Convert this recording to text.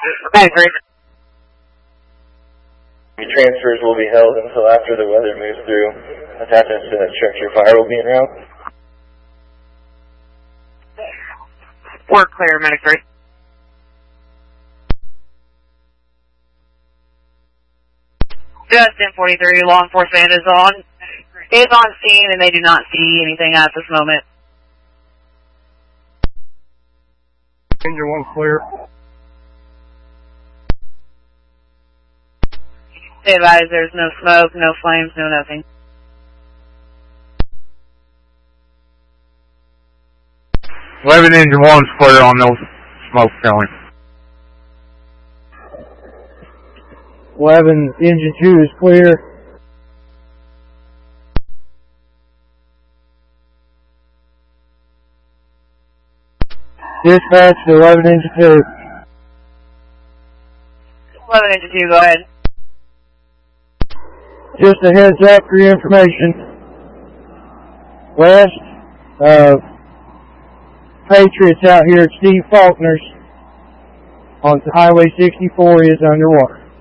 Your transfers will be held until after the weather moves through. Attachments to that structure fire will be en route. We're clear, Medic 3. Just 1043, law enforcement is on scene and they do not see anything at this moment. Engine 1 clear. Stay advised, there's no smoke, no flames, no nothing. Engine 1's clear on no smoke showing. 11, engine 2 is clear. Dispatch to 11, engine 2. 11, engine 2, go ahead. Just a heads up for your information. West of Patriots out here at Steve Faulkner's on Highway 64 is underwater.